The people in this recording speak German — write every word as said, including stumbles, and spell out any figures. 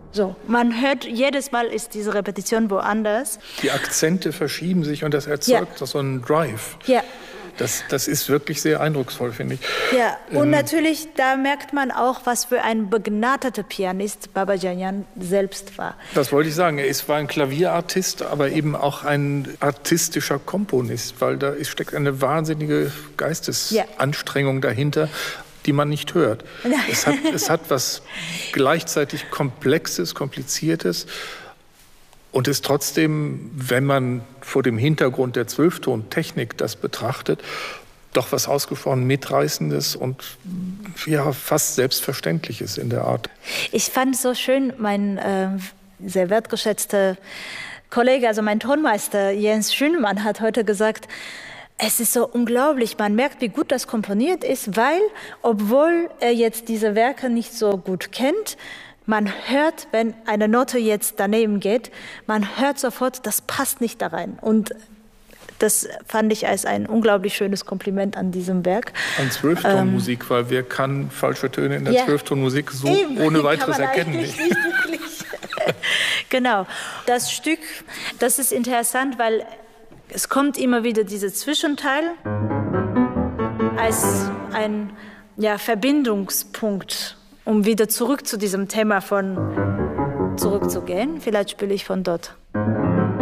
So, man hört, jedes Mal ist diese Repetition woanders. Die Akzente verschieben sich und das erzeugt ja. so einen Drive. Ja. Das, das ist wirklich sehr eindrucksvoll, finde ich. Ja, und ähm, natürlich, da merkt man auch, was für ein begnadeter Pianist Babajanyan selbst war. Das wollte ich sagen. Er ist, war ein Klavierartist, aber eben auch ein artistischer Komponist, weil da ist, steckt eine wahnsinnige Geistesanstrengung ja. dahinter, die man nicht hört. Es hat, es hat was gleichzeitig Komplexes, Kompliziertes und ist trotzdem, wenn man vor dem Hintergrund der Zwölftontechnik das betrachtet, doch was ausgesprochen Mitreißendes und ja, fast Selbstverständliches in der Art. Ich fand es so schön, mein äh, sehr wertgeschätzter Kollege, also mein Tonmeister Jens Schünemann hat heute gesagt, es ist so unglaublich, man merkt, wie gut das komponiert ist, weil, obwohl er jetzt diese Werke nicht so gut kennt, man hört, wenn eine Note jetzt daneben geht, man hört sofort, das passt nicht da rein. Und das fand ich als ein unglaublich schönes Kompliment an diesem Werk. An Zwölftonmusik, ähm, weil wer kann falsche Töne in der ja, Zwölftonmusik so eben, ohne weiteres erkennen? Nicht. Nicht Genau, das Stück, das ist interessant, weil es kommt immer wieder dieser Zwischenteil als ein ja, Verbindungspunkt, um wieder zurück zu diesem Thema von zurückzugehen. Vielleicht spiele ich von dort.